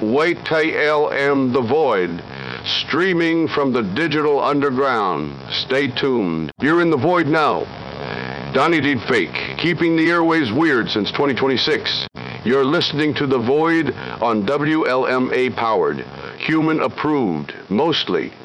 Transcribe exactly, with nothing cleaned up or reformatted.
W T L M The Void, streaming from the digital underground. Stay tuned. You're in the void now. Donnie Deepfake, keeping the airways weird since twenty twenty-six. You're listening to The Void on W L M A powered, human approved, mostly